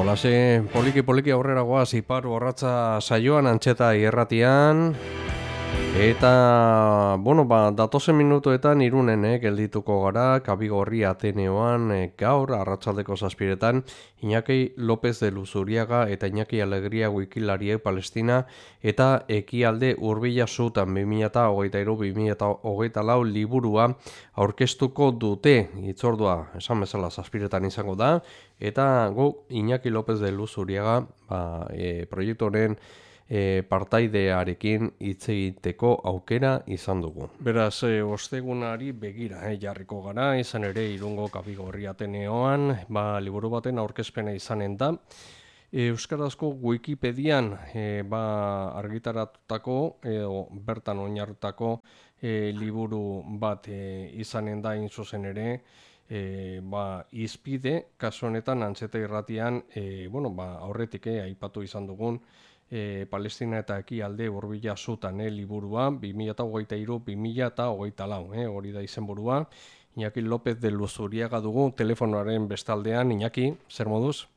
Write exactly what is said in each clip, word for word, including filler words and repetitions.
Olase, poliki-poliki aurrera goaz ipar borratza saioan antxeta irratian. Eta, bueno, ba, datozen minutuetan Irunen eh, geldituko gara, Kabigorri Ateneoan eh, gaur, arratsaldeko zazpiretan, Iñaki López de Luzuriaga eta Iñaki Alegria wikilariek Palestina eta Ekialde Hurbila Sutan bi mila hogeita hiru bi mila hogeita lau liburua aurkeztuko dute, hitzordua, esan bezala zazpiretan izango da, eta gu Iñaki López de Luzuriaga ba, e, proiektu honen E, partaidearekin hitz egiteko aukera izan dugu. Beraz, e, ostegunari begira e, jarriko gara, izan ere Irungo Kabigorri Ateneoan, ba, liburu baten aurkezpena izanen da. E, Euskarazko Wikipedian e, ba, argitaratutako edo bertan oinarrutako e, liburu bat e, izanen da hain zuzen ere, E, ba, izpide, kasu honetan Antxeta irratian, e, bueno, ba, aurretik eh, aipatu izan dugun e, Palestina eta Ekialde Hurbila Sutan eh, liburua bi mila hogeita hiru bi mila hogeita lau, eh, hori da izenburua. Iñaki López de Luzuriaga dugu telefonoaren bestaldean. Iñaki, zer moduz?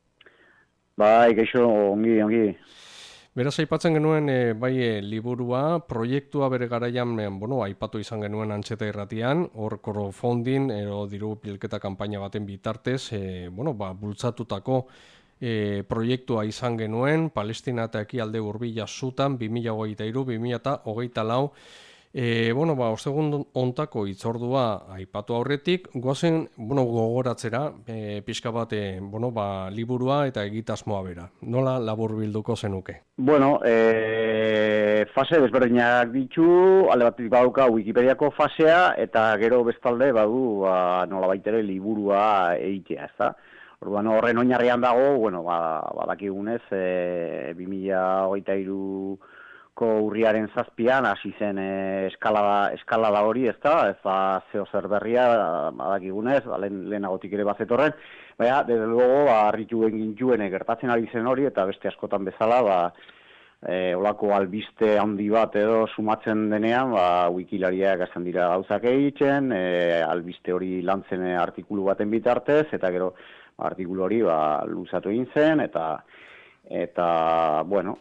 Bai, geixo, ongi, ongi. Beraz, aipatzen genuen e, bai e, liburua, proiektua bere garaian, e, bueno, aipatu izan genuen Antxeta irratian, hor crowdfunding, edo diru bilketa kanpaina baten bitartez, e, bueno, ba, bultzatutako e, proiektua izan genuen, Palestina eta Ekialde Hurbila Sutan, bi mila hogeita hiru bi mila hogeita lau, E, bueno, ba, ostegun ontako hitzordua aipatu aurretik, goazen, bueno, gogoratzera, e, pixka bat, e, bueno, ba, liburua eta egitasmoa bera. Nola labur bilduko zenuke? Bueno, e, fase desberdinak ditu, alde batetik badauka Wikipediako fasea, eta gero bestalde badu, ba, nola baitere liburua egitea, ez da? Orduan horren oinarrian dago, bueno, ba, badakigunez, e, bi mila hogeita hiru urriaren zazpian hasi zen e, eskalada, eskalada hori, ez da, ez da zeo zer berria, badakigunez, ba, lehen, lehenagotik ere bazetorren, baina, desde luego, ba, harritu egin juen gertatzen ari zen hori, eta beste askotan bezala, ba, e, olako albiste handi bat edo sumatzen denean, ba, wikilariak hasten dira gauzak egiten, e, albiste hori lantzen artikulu baten bitartez, eta gero ba, artikulu hori ba, luzatu egin zen, eta eta, bueno,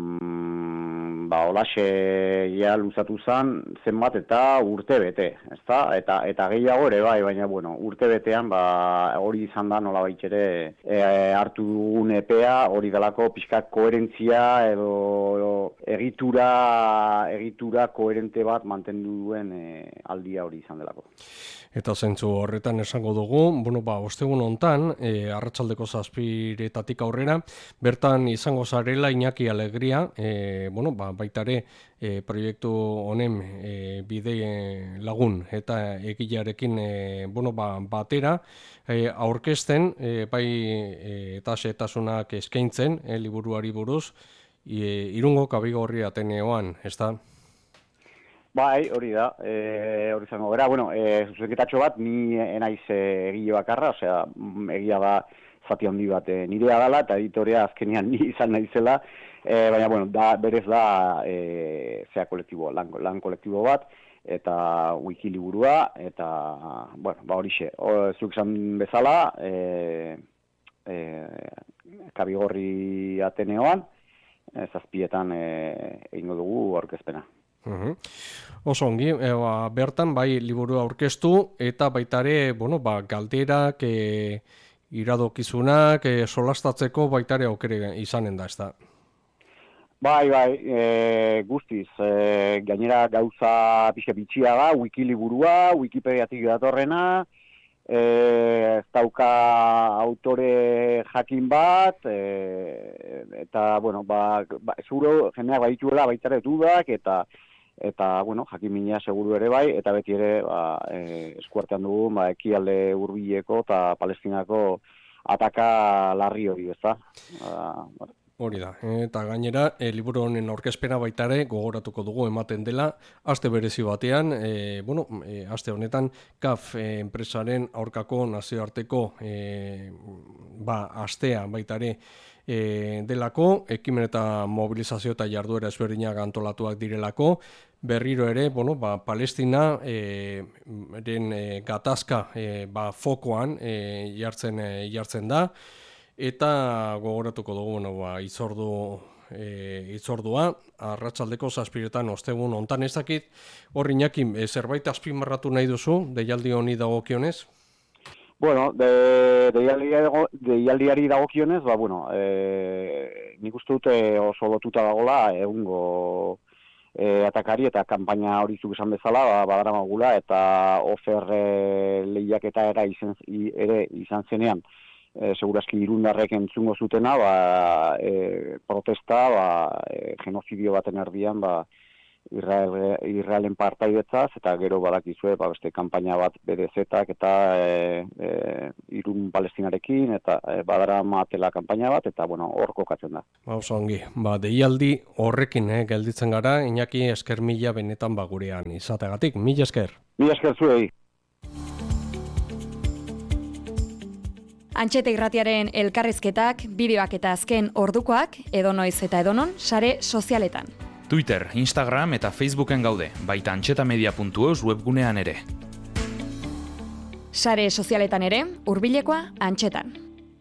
mm, ba, holaxe ja luzatu zen zenbat eta urte bete, ezta? Eta, eta gehiago ere bai, baina, bueno, urte betean, ba, hori izan da nola baitxere e, hartu dugun epea, hori delako pixka koherentzia edo, edo egitura, egitura koherente bat mantendu duen e, aldia hori izan delako. Eta zentzu horretan esango dugu, bueno, ba, ostegun hontan, e, arratsaldeko zazpiretatik aurrera, bertan izango zarela Iñaki Alegria, e, bueno, ba, baitare e, proiektu honen e, bide lagun eta egilearekin e, bueno, ba, batera, e, aurkezten, e, bai e, eta setasunak eskaintzen, e, liburuari buruz, e, Irungo Kabigorri Ateneoan, ez da? Bai, hori da, e, hori zango gara, bueno, e, zuzenketatxo bat, ni enaiz e, egile bakarra, osea, egia da zati handi bat e, nirea dela, eta editorea azkenean ni izan naizela, e, baina, bueno, da, berez da, e, zea kolektibo, lan, lan kolektibo bat, eta wikiliburua, eta, bueno, ba horixe, zuk esan bezala, e, e, Kabigorri Ateneoan, e, zazpietan e, egingo dugu aurkezpena. Uhum. Oso ongi, e, ba, bertan bai liburu aurkeztu eta baitare, bueno, ba, galderak, e, iradokizunak, e, solastatzeko baitare aukere izanen da, ez da? Bai, bai, e, guztiz, e, gainera gauza pixka bitxia da, wikiliburua, Wikipediatik datorrena, e, ez dauka autore jakin bat, e, eta, bueno, ba, ba, zuro jendeak badituela baitare dudak, eta eta, bueno, jakin-mina seguru ere bai, eta beti ere ba, e, eskuartean dugu ba, Ekialde Hurbileko eta Palestinako ataka larri hori, ez da? Ba, Hori da, eta gainera, e, liburu honen aurkezpena baitare gogoratuko dugu ematen dela, aste berezi batean, e, bueno, e, aste honetan, K A F e, enpresaren aurkako nazioarteko e, ba, astea baitare e, delako, ekimen eta mobilizazio eta jarduera ezberdinak antolatuak direlako, berriro ere, bueno, ba, Palestina e, den e, gatazka e, ba, fokoan e, jartzen, e, jartzen da, eta gogoratuko dugu, bueno, ba, itzordu, e, itzordua, arratsaldeko zazpiretan ostegun hontan ez dakit, hor Iñaki, e, zerbait azpimarratu nahi duzu, deialdi honi dagokionez? Bueno, de, deialdiari dagokionez, ba, bueno, e, nik uste dute oso lotuta dagoela, egungo e, atakari eta kanpaina hori zuk esan bezala, ba, badara magula, eta ofer e, lehiaketa era izan, ere izan zenean, e, segurazki irundarrek entzungo zutena, ba, e, protesta, ba, e, genozidio baten erdian, ba, Israel, Israelen partaidetzaz, eta gero badakizue, ba, beste kanpaina bat B D Z-ak eta e, e, Irun Palestinarekin, eta e, badara matela kanpaina bat, eta bueno, hor kokatzen da. Ba, oso ongi, ba, deialdi horrekin eh, gelditzen gara, Iñaki esker mila benetan bagurean izategatik, mila esker. Mila esker zuei. Antxeta irratiaren elkarrizketak, bideoak eta azken ordukoak, edonoiz eta edonon, sare sozialetan. Twitter, Instagram eta Facebooken gaude, baita antxetamedia puntu eus webgunean ere. Sare sozialetan ere, hurbilekoa antxetan.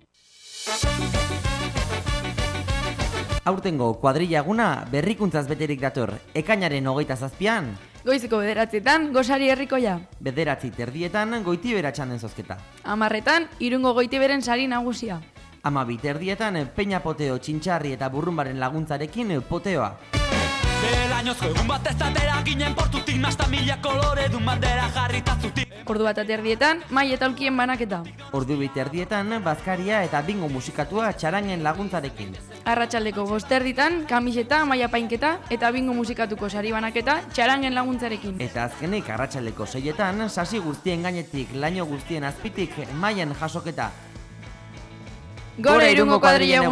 Aurtengo kuadrilla eguna berrikuntzaz beterik dator, ekainaren hogeita zazpian. Goiziko bederatzietan, gosari herrikoia. Bederatzi terdietan, goitibera txanden zozketa. Amarretan, Irungo goitiberen sari nagusia. Amabi terdietan, peña poteo, txintxarri eta burrumbaren laguntzarekin poteoa. Belainozko egun bat ez atera ginen portutik, nasta mila kolore dun bandera jarrita zutik. Ordu bat aterdietan, mai eta aulkien banaketa. Ordu bit erdietan, bazkaria eta bingo musikatua txarangen laguntzarekin. Arratsaldeko bost erditan, kamiseta, maia painketa eta bingo musikatuko sari banaketa txarangen laguntzarekin. Eta azkenik arratsaldeko seietan, sasi guztien gainetik, laino guztien azpitik, maien jasoketa. Gora Irungo kuadrilla